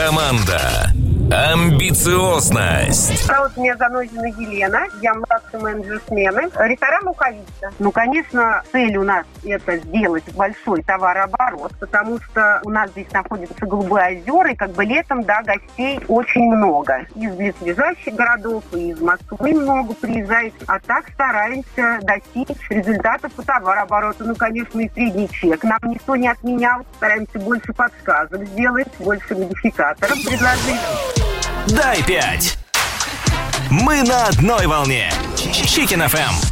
Команда. Амбициозность. Зовут меня Занозина Елена, я младший менеджер смены. Ресторан «Луковица». Конечно, цель у нас это сделать большой товарооборот, потому что у нас здесь находятся Голубые озера, и летом, гостей очень много. Из близлежащих городов, и из Москвы много приезжает. А так стараемся достичь результатов по товарообороту. Конечно, и средний чек нам никто не отменял. Стараемся больше подсказок сделать, больше модификаторов предложить. Дай 5. Мы на одной волне. Chicken FM.